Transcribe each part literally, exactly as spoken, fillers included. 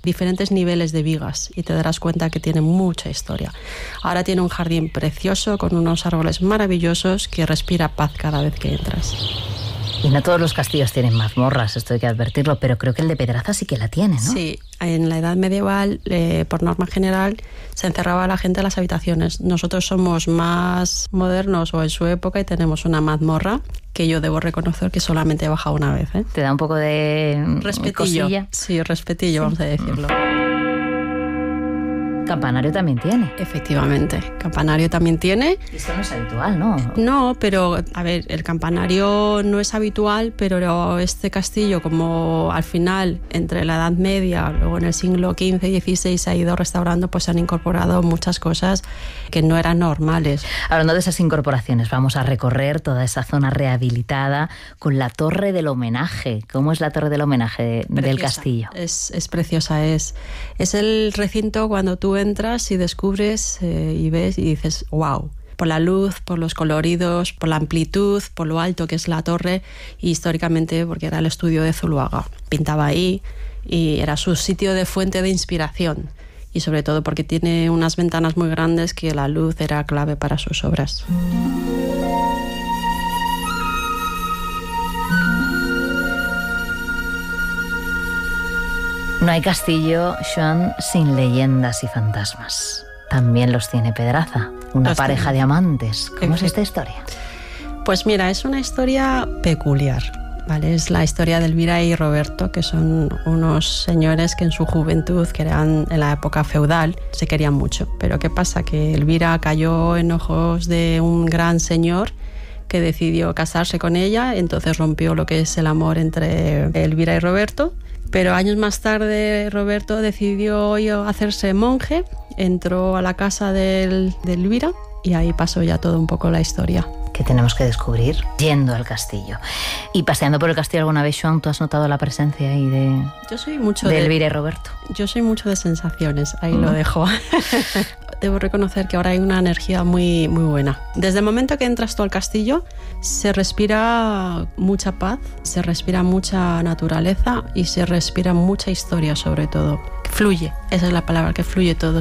diferentes niveles de vigas y te darás cuenta que tiene mucha historia. Ahora tiene un jardín precioso con unos árboles maravillosos que respira paz cada vez que entras. Y no todos los castillos tienen mazmorras, esto hay que advertirlo, pero creo que el de Pedraza sí que la tiene, ¿no? Sí, en la edad medieval, eh, por norma general, se encerraba a la gente en las habitaciones. Nosotros somos más modernos o en su época y tenemos una mazmorra que yo debo reconocer que solamente he bajado una vez, ¿eh? ¿Te da un poco de respetillo? Cosilla? Sí, respetillo, sí. Vamos a decirlo. Campanario también tiene. Efectivamente, campanario también tiene. Eso no es habitual, ¿no? No, pero, a ver, el campanario no es habitual, pero este castillo, como al final, entre la Edad Media, luego en el siglo quince y dieciséis se ha ido restaurando, pues se han incorporado muchas cosas que no eran normales. Hablando de esas incorporaciones, vamos a recorrer toda esa zona rehabilitada con la Torre del Homenaje. ¿Cómo es la Torre del Homenaje preciosa, del castillo? Es, es preciosa, es, es el recinto cuando tú entras y descubres eh, y ves y dices wow, por la luz, por los coloridos, por la amplitud, por lo alto que es la torre y históricamente porque era el estudio de Zuloaga. Pintaba ahí y era su sitio de fuente de inspiración y sobre todo porque tiene unas ventanas muy grandes que la luz era clave para sus obras. No hay castillo, Joan, sin leyendas y fantasmas. También los tiene Pedraza, una los pareja tiene. de amantes. ¿Cómo es esta historia? Pues mira, es una historia peculiar, ¿vale? Es la historia de Elvira y Roberto, que son unos señores que en su juventud, que eran en la época feudal, se querían mucho. Pero ¿qué pasa? Que Elvira cayó en ojos de un gran señor que decidió casarse con ella, entonces rompió lo que es el amor entre Elvira y Roberto. Pero años más tarde Roberto decidió hacerse monje, entró a la casa de, de Elvira y ahí pasó ya todo un poco la historia. Que tenemos que descubrir yendo al castillo. Y paseando por el castillo alguna vez, Joan, ¿tú has notado la presencia ahí de, yo soy mucho de, de Elvira y Roberto? Yo soy mucho de sensaciones, ahí mm. lo dejo. Debo reconocer que ahora hay una energía muy, muy buena. Desde el momento que entras tú al castillo, se respira mucha paz, se respira mucha naturaleza y se respira mucha historia sobre todo. Fluye, esa es la palabra, que fluye todo.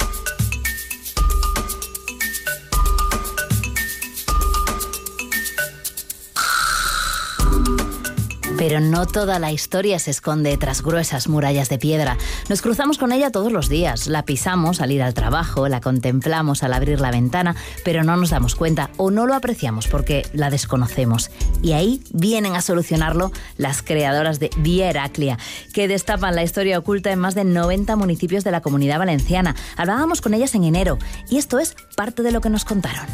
Pero no toda la historia se esconde tras gruesas murallas de piedra. Nos cruzamos con ella todos los días, la pisamos al ir al trabajo, la contemplamos al abrir la ventana, pero no nos damos cuenta o no lo apreciamos porque la desconocemos. Y ahí vienen a solucionarlo las creadoras de Vía Heraclia, que destapan la historia oculta en más de noventa municipios de la Comunidad Valenciana. Hablábamos con ellas en enero y esto es parte de lo que nos contaron.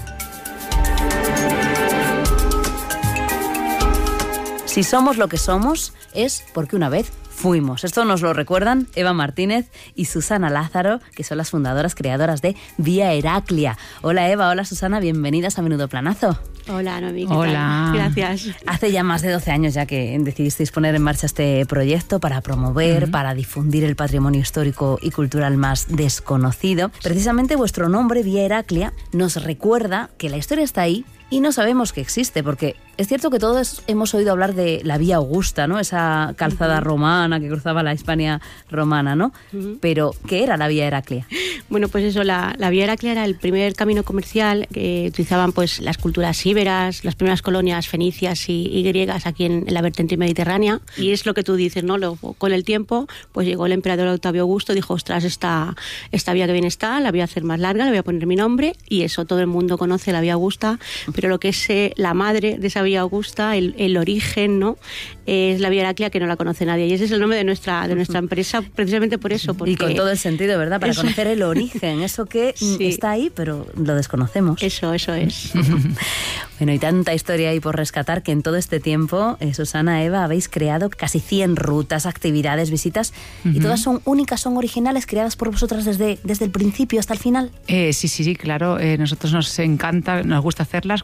Si somos lo que somos, es porque una vez fuimos. Esto nos lo recuerdan Eva Martínez y Susana Lázaro, que son las fundadoras, creadoras de Vía Heraclia. Hola Eva, hola Susana, bienvenidas a Menudo Planazo. Hola Noemí, ¿qué Hola. tal? Gracias. Hace ya más de doce años ya que decidisteis poner en marcha este proyecto para promover, uh-huh. para difundir el patrimonio histórico y cultural más desconocido. Precisamente vuestro nombre, Vía Heraclia, nos recuerda que la historia está ahí y no sabemos que existe, porque es cierto que todos hemos oído hablar de la Vía Augusta, ¿no? Esa calzada uh-huh. romana que cruzaba la Hispania romana, ¿no? Uh-huh. Pero, ¿qué era la Vía Heraclia? Bueno, pues eso, la, la Vía Heraclia era el primer camino comercial que utilizaban pues las culturas íberas, las primeras colonias fenicias y, y griegas aquí en, en la vertiente mediterránea. Y es lo que tú dices, ¿no? Lo, con el tiempo, pues llegó el emperador Octavio Augusto, dijo, ostras, esta, esta vía que bien está, la voy a hacer más larga, le voy a poner mi nombre, y eso todo el mundo conoce, la Vía Augusta, pero lo que es eh, la madre de esa Vía Augusta, el, el origen, ¿no? Es la Vía Heraclia, que no la conoce nadie. Y ese es el nombre de nuestra, de nuestra empresa, precisamente por eso. Porque y con todo el sentido, ¿verdad? Para eso, conocer el origen, eso que sí. está ahí, pero lo desconocemos. Eso, eso es. Bueno, y tanta historia ahí por rescatar que en todo este tiempo, eh, Susana, Eva, habéis creado casi cien rutas, actividades, visitas, uh-huh. y todas son únicas, son originales, creadas por vosotras desde, desde el principio hasta el final. Eh, sí, sí, sí, claro. Eh, nosotros nos encanta, nos gusta hacerlas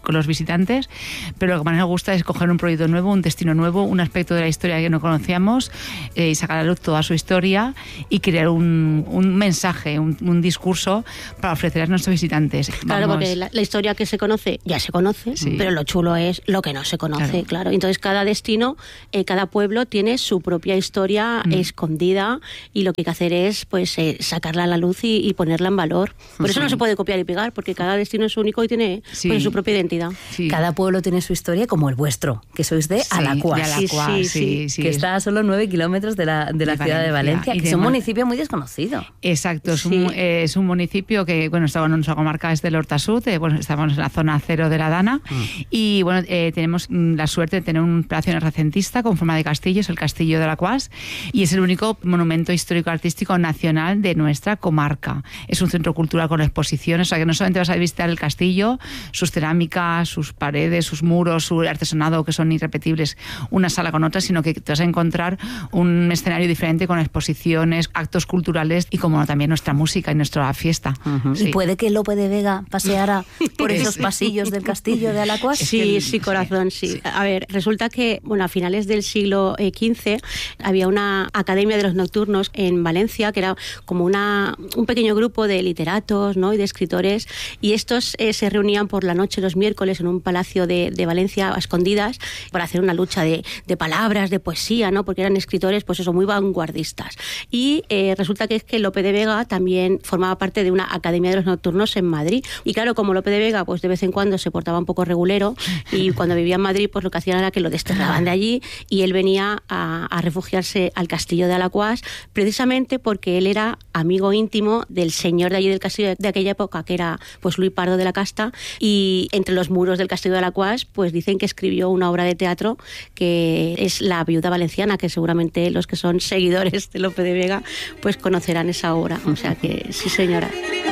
con los visitantes, pero lo que más nos gusta es coger un proyecto nuevo, un destino nuevo, un aspecto de la historia que no conocíamos, eh, y sacar a la luz toda su historia y crear un, un mensaje, un, un discurso para ofrecer a nuestros visitantes. Claro, Vamos. porque la, la historia que se conoce ya se conoce, sí. pero lo chulo es lo que no se conoce, claro. claro. Entonces cada destino, eh, cada pueblo tiene su propia historia mm. escondida y lo que hay que hacer es pues eh, sacarla a la luz y, y ponerla en valor. Por eso sí. no se puede copiar y pegar, porque cada destino es único y tiene sí. pues, su propia identidad. Sí. Cada pueblo tiene su historia, como el vuestro, que sois de sí, Alacuás, de Alacuás sí, sí, sí, sí. que está a solo nueve kilómetros de la, de la de ciudad Valencia. de Valencia, y que es un municipio muy desconocido. Exacto, es, sí. un, eh, es un municipio que, bueno, estamos en nuestra comarca, es del Horta Sud, eh, bueno, estamos en la zona cero de la Dana, mm. y bueno, eh, tenemos la suerte de tener un palacio renacentista con forma de castillo, es el Castillo de Alacuás, y es el único monumento histórico-artístico nacional de nuestra comarca. Es un centro cultural con exposiciones, o sea que no solamente vas a visitar el castillo, sus cerámicas, sus paredes, sus muros, su artesanado, que son irrepetibles, una sala con otra, sino que te vas a encontrar un escenario diferente con exposiciones, actos culturales y, como no, también nuestra música y nuestra fiesta. Uh-huh. Sí. ¿Y puede que Lope de Vega paseara por esos pasillos del castillo de Alacuás? Sí, sí, corazón, sí. sí. A ver, resulta que, bueno, a finales del siglo quince había una academia de los nocturnos en Valencia, que era como una, un pequeño grupo de literatos, ¿no?, y de escritores, y estos eh, se reunían por la noche los miércoles en un palacio de, de Valencia a escondidas para hacer una lucha de, de palabras, de poesía, ¿no?, porque eran escritores, pues eso, muy vanguardistas. Y eh, resulta que es que Lope de Vega también formaba parte de una academia de los nocturnos en Madrid. Y claro, como Lope de Vega, pues de vez en cuando se portaba un poco regulero, y cuando vivía en Madrid, pues lo que hacían era que lo desterraban de allí, y él venía a, a refugiarse al castillo de Alacuás, precisamente porque él era amigo íntimo del señor de allí del castillo de aquella época, que era pues Luis Pardo de la Casta, y entre los muros del castillo de Alacuás pues dicen que escribió una obra de teatro que es La viuda valenciana, que seguramente los que son seguidores de Lope de Vega pues conocerán esa obra. O sea que sí, señora.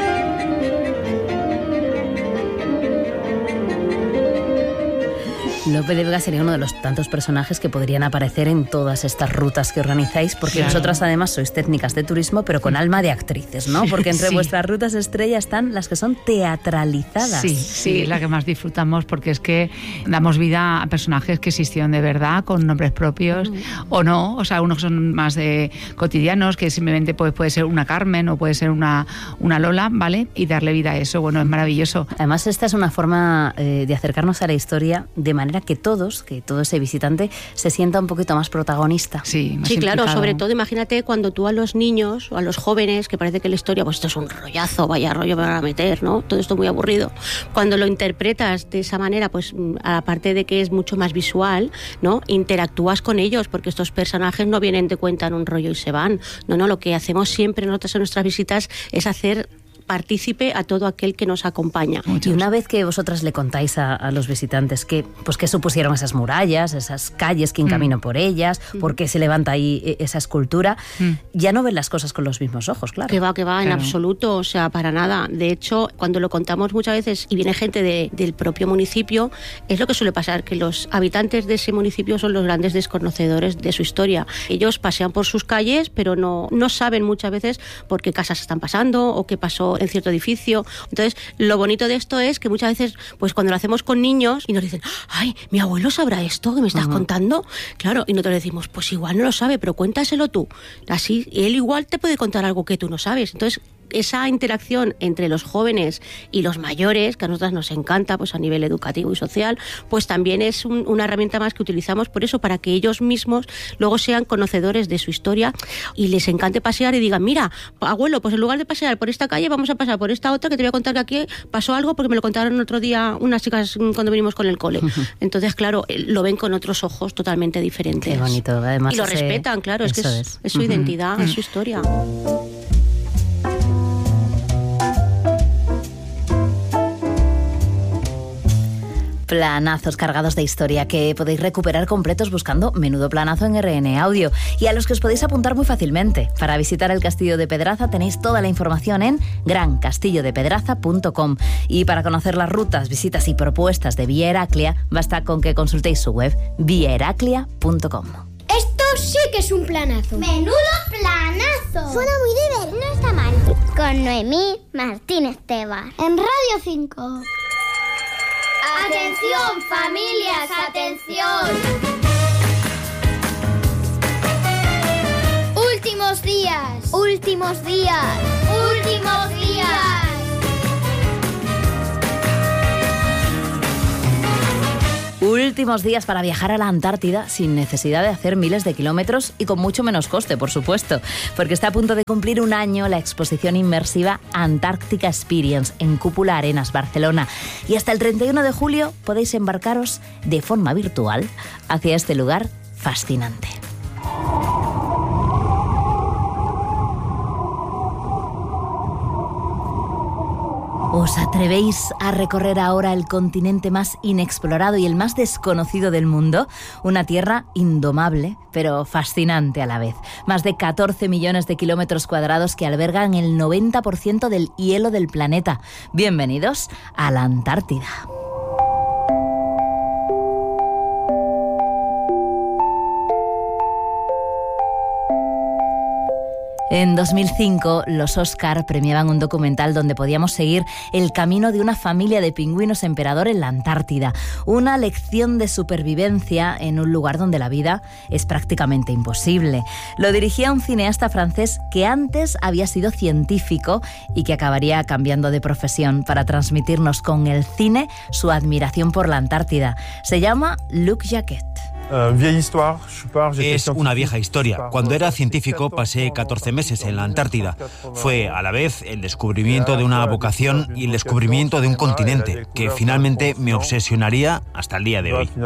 Lope de Vega sería uno de los tantos personajes que podrían aparecer en todas estas rutas que organizáis, porque claro. vosotras además sois técnicas de turismo, pero con alma de actrices, ¿no? Porque entre sí. vuestras rutas estrella están las que son teatralizadas. Sí, sí, es la que más disfrutamos, porque es que damos vida a personajes que existieron de verdad, con nombres propios, mm. o no, o sea, unos son más de cotidianos, que simplemente puede, puede ser una Carmen o puede ser una, una Lola, ¿vale? Y darle vida a eso, bueno, es maravilloso. Además, esta es una forma eh, de acercarnos a la historia de manera que todos, que todo ese visitante se sienta un poquito más protagonista. Sí, más sí, implicado. Claro, sobre todo imagínate cuando tú a los niños o a los jóvenes, que parece que la historia, pues esto es un rollazo, vaya rollo me van a meter, ¿no? Todo esto muy aburrido. Cuando lo interpretas de esa manera, pues aparte de que es mucho más visual, ¿no?, interactúas con ellos, porque estos personajes no vienen, te cuentan un rollo y se van. No, no, lo que hacemos siempre nosotros en nuestras visitas es hacer partícipe a todo aquel que nos acompaña. Muchos. Y una vez que vosotras le contáis a, a los visitantes que, pues, qué supusieron esas murallas, esas calles, quién mm. caminó por ellas, mm. por qué se levanta ahí esa escultura, mm. ya no ven las cosas con los mismos ojos, claro. Que va, que va, claro. en absoluto, o sea, para nada. De hecho, cuando lo contamos muchas veces y viene gente de, del propio municipio, es lo que suele pasar, que los habitantes de ese municipio son los grandes desconocedores de su historia. Ellos pasean por sus calles, pero no, no saben muchas veces por qué casas están pasando o qué pasó en cierto edificio. Entonces, lo bonito de esto es que muchas veces, pues cuando lo hacemos con niños y nos dicen, ay, mi abuelo sabrá esto que me estás uh-huh. contando, claro, y nosotros decimos, pues igual no lo sabe, pero cuéntaselo tú. Así, él igual te puede contar algo que tú no sabes. Entonces, esa interacción entre los jóvenes y los mayores, que a nosotras nos encanta, pues a nivel educativo y social, pues también es un, una herramienta más que utilizamos por eso, para que ellos mismos luego sean conocedores de su historia y les encante pasear y digan, mira, abuelo, pues en lugar de pasear por esta calle vamos a pasar por esta otra, que te voy a contar que aquí pasó algo porque me lo contaron otro día unas chicas cuando vinimos con el cole. Entonces, claro, lo ven con otros ojos totalmente diferentes. Qué bonito, además. Y lo ese... respetan, claro, es que es, es. es su uh-huh. identidad, uh-huh. es su historia. Planazos cargados de historia que podéis recuperar completos buscando Menudo Planazo en R N Audio, y a los que os podéis apuntar muy fácilmente. Para visitar el Castillo de Pedraza tenéis toda la información en gran castillo de pedraza punto com, y para conocer las rutas, visitas y propuestas de Vía Heraclia basta con que consultéis su web vía heraclia punto com. Esto sí que es un planazo. ¡Menudo planazo! Suena muy divertido. No está mal. Con Noemí Martínez Tebas en Radio cinco. ¡Atención, familias! ¡Atención! Últimos días. Últimos días. Últimos días. Últimos días para viajar a la Antártida sin necesidad de hacer miles de kilómetros y con mucho menos coste, por supuesto, porque está a punto de cumplir un año la exposición inmersiva Antarctica Experience en Cúpula Arenas, Barcelona. Y hasta el treinta y uno de julio podéis embarcaros de forma virtual hacia este lugar fascinante. ¿Os atrevéis a recorrer ahora el continente más inexplorado y el más desconocido del mundo? Una tierra indomable, pero fascinante a la vez. Más de catorce millones de kilómetros cuadrados que albergan el noventa por ciento del hielo del planeta. Bienvenidos a la Antártida. En dos mil cinco, los Oscar premiaban un documental donde podíamos seguir el camino de una familia de pingüinos emperador en la Antártida. Una lección de supervivencia en un lugar donde la vida es prácticamente imposible. Lo dirigía un cineasta francés que antes había sido científico y que acabaría cambiando de profesión para transmitirnos con el cine su admiración por la Antártida. Se llama Luc Jacquet. Es una vieja historia. Cuando era científico pasé catorce meses en la Antártida. Fue a la vez el descubrimiento de una vocación y el descubrimiento de un continente que finalmente me obsesionaría hasta el día de hoy.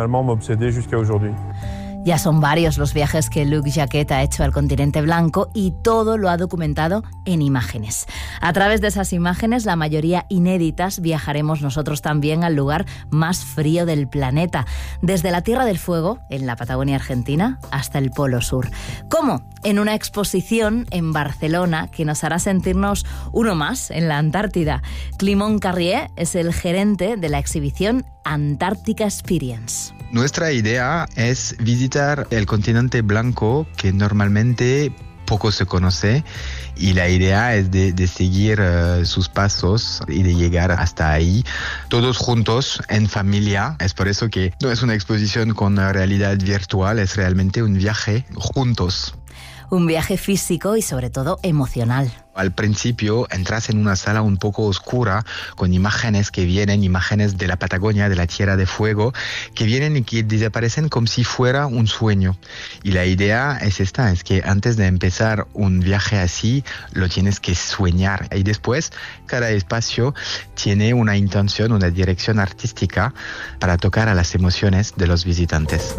Ya son varios los viajes que Luc Jacquet ha hecho al continente blanco y todo lo ha documentado en imágenes. A través de esas imágenes, la mayoría inéditas, viajaremos nosotros también al lugar más frío del planeta, desde la Tierra del Fuego, en la Patagonia Argentina, hasta el Polo Sur. ¿Cómo? En una exposición en Barcelona que nos hará sentirnos uno más en la Antártida. Clément Carrier es el gerente de la exhibición Antarctica Experience. Nuestra idea es visitar el continente blanco que normalmente poco se conoce y la idea es de, de seguir uh, sus pasos y de llegar hasta ahí todos juntos en familia. Es por eso que no es una exposición con realidad virtual, es realmente un viaje juntos. Un viaje físico y sobre todo emocional. Al principio entras en una sala un poco oscura con imágenes que vienen, imágenes de la Patagonia, de la Tierra de Fuego, que vienen y que desaparecen como si fuera un sueño. Y la idea es esta, es que antes de empezar un viaje así, lo tienes que soñar. Y después, cada espacio tiene una intención, una dirección artística para tocar a las emociones de los visitantes.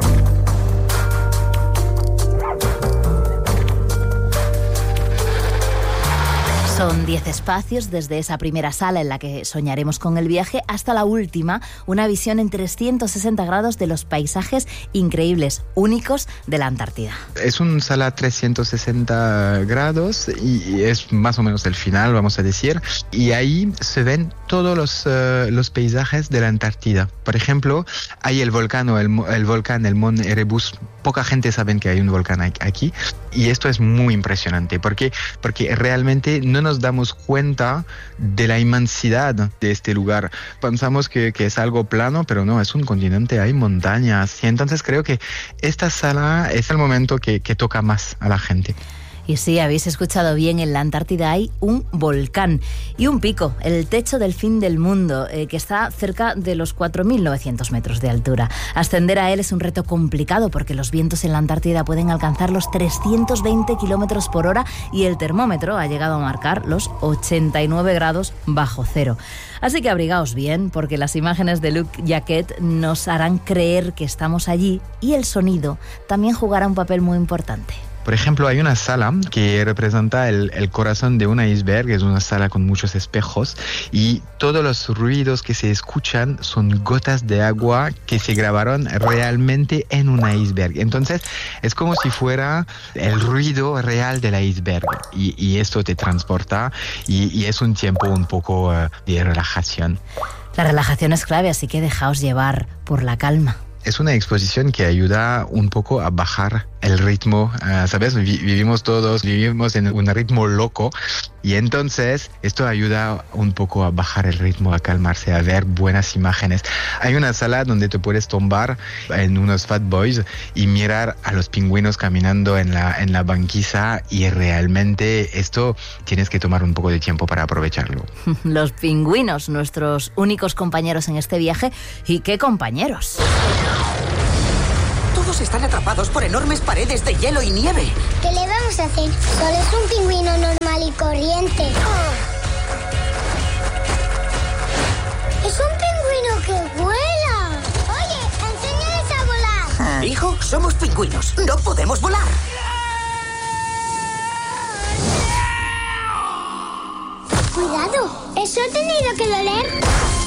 Son diez espacios, desde esa primera sala en la que soñaremos con el viaje hasta la última, una visión en trescientos sesenta grados de los paisajes increíbles, únicos de la Antártida. Es una sala trescientos sesenta grados y es más o menos el final, vamos a decir, y ahí se ven todos los, uh, los paisajes de la Antártida. Por ejemplo, hay el volcán o el, el volcán, el Mont Erebus. Poca gente sabe que hay un volcán aquí y esto es muy impresionante porque, porque realmente no nos damos cuenta de la inmensidad de este lugar. Pensamos que, que es algo plano, pero no, es un continente, hay montañas y entonces creo que esta sala es el momento que, que toca más a la gente. Y sí, habéis escuchado bien, en la Antártida hay un volcán y un pico, el techo del fin del mundo, eh, que está cerca de los cuatro mil novecientos metros de altura. Ascender a él es un reto complicado porque los vientos en la Antártida pueden alcanzar los trescientos veinte kilómetros por hora y el termómetro ha llegado a marcar los ochenta y nueve grados bajo cero. Así que abrigaos bien porque las imágenes de Luc Jacquet nos harán creer que estamos allí y el sonido también jugará un papel muy importante. Por ejemplo, hay una sala que representa el, el corazón de un iceberg, es una sala con muchos espejos y todos los ruidos que se escuchan son gotas de agua que se grabaron realmente en un iceberg. Entonces, es como si fuera el ruido real del iceberg y, y esto te transporta y, y es un tiempo un poco uh, de relajación. La relajación es clave, así que dejaos llevar por la calma. es una exposición que ayuda un poco a bajar el ritmo, uh, ¿sabes? Vi- vivimos todos, vivimos en un ritmo loco y entonces esto ayuda un poco a bajar el ritmo, a calmarse, a ver buenas imágenes. Hay una sala donde te puedes tumbar en unos Fat Boys y mirar a los pingüinos caminando en la, en la banquisa y realmente esto tienes que tomar un poco de tiempo para aprovecharlo. Los pingüinos, nuestros únicos compañeros en este viaje. ¿Y qué compañeros? Todos están atrapados por enormes paredes de hielo y nieve. ¿Qué le vamos a hacer? Solo es un pingüino normal y corriente. Es un pingüino que vuela. Oye, enséñales a volar. Hijo, somos pingüinos. No podemos volar. Cuidado, ¿eso ha tenido que doler?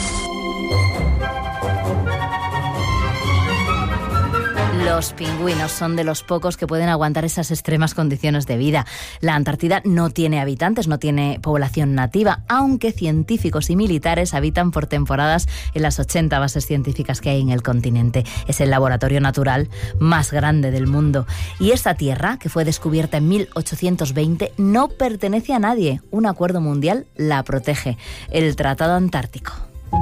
Los pingüinos son de los pocos que pueden aguantar esas extremas condiciones de vida. La Antártida no tiene habitantes, no tiene población nativa, aunque científicos y militares habitan por temporadas en las ochenta bases científicas que hay en el continente. Es el laboratorio natural más grande del mundo. Y esta tierra, que fue descubierta en mil ochocientos veinte, no pertenece a nadie. Un acuerdo mundial la protege, el Tratado Antártico.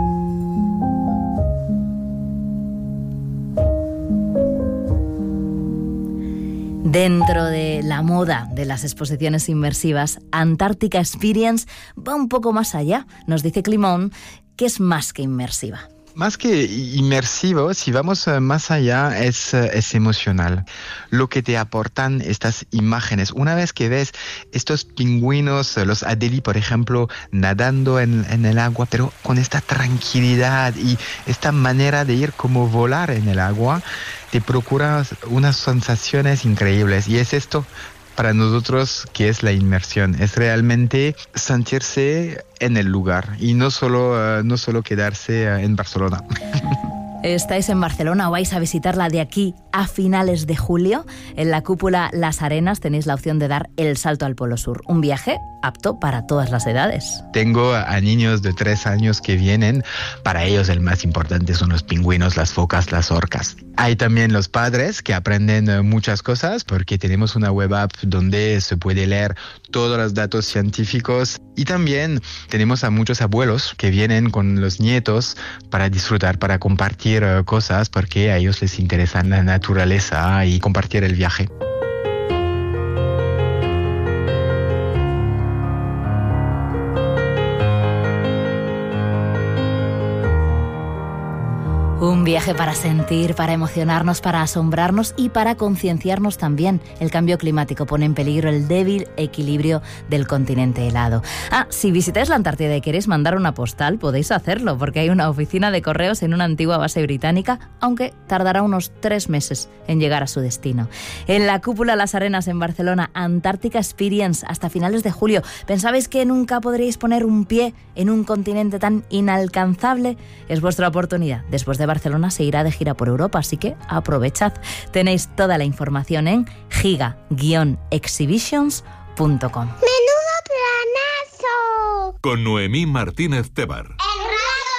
Dentro de la moda de las exposiciones inmersivas, Antarctica Experience va un poco más allá. Nos dice Climón que es más que inmersiva. Más que inmersivo, si vamos más allá, es, es emocional. Lo que te aportan estas imágenes. Una vez que ves estos pingüinos, los Adélie, por ejemplo, nadando en, en el agua, pero con esta tranquilidad y esta manera de ir como volar en el agua, te procura unas sensaciones increíbles. Y es esto para nosotros que es la inmersión, es realmente sentirse en el lugar y no solo, uh, no solo quedarse uh, en Barcelona. ¿Estáis en Barcelona o vais a visitarla de aquí a finales de julio? En la cúpula Las Arenas tenéis la opción de dar el salto al Polo Sur. Un viaje apto para todas las edades. Tengo a niños de tres años que vienen. Para ellos el más importante son los pingüinos, las focas, las orcas. Hay también los padres que aprenden muchas cosas porque tenemos una web app donde se puede leer todos los datos científicos. Y también tenemos a muchos abuelos que vienen con los nietos para disfrutar, para compartir cosas porque a ellos les interesa la naturaleza y compartir el viaje. Un viaje para sentir, para emocionarnos, para asombrarnos y para concienciarnos también. El cambio climático pone en peligro el débil equilibrio del continente helado. Ah, si visitáis la Antártida y queréis mandar una postal, podéis hacerlo, porque hay una oficina de correos en una antigua base británica, aunque tardará unos tres meses en llegar a su destino. En la cúpula Las Arenas en Barcelona, Antarctica Experience, hasta finales de julio. ¿Pensabais que nunca podríais poner un pie en un continente tan inalcanzable? Es vuestra oportunidad. Después de Barcelona se irá de gira por Europa, así que aprovechad. Tenéis toda la información en giga guion exhibitions punto com. ¡Menudo planazo! Con Noemí Martínez Tebar.